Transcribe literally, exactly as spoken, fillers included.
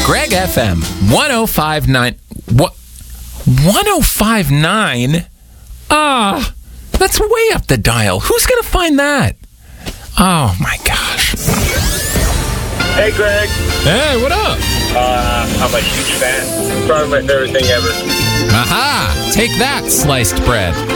Greg F M, one oh five point nine. What? one oh five point nine? Ah, that's way up the dial. Who's going to find that? Oh, my gosh. Hey, Greg. Hey, what up? Uh, I'm a huge fan. Probably my favorite thing ever. Aha! Take that, sliced bread.